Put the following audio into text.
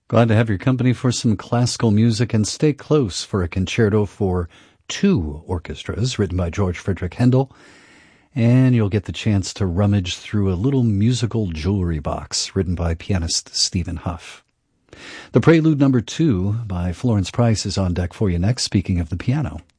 Glad to have your company for some classical music, and stay close for a concerto for two orchestras written by George Frederick Handel. And you'll get the chance to rummage through a little musical jewelry box written by pianist Stephen Huff. The Prelude No. 2 by Florence Price is on deck for you next, speaking of the piano.